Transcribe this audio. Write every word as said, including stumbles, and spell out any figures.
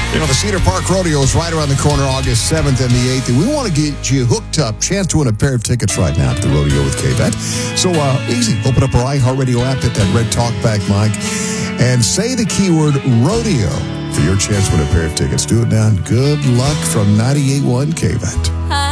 You know, the Cedar Park Rodeo is right around the corner, August seventh and the eighth, and we want to get you hooked up. Chance to win a pair of tickets right now to the rodeo with K-Bet. So, uh, easy. Open up our iHeartRadio app, hit that red talkback mic, and say the keyword rodeo for your chance to win a pair of tickets. Do it now. Good luck from ninety-eight point one K-Bet.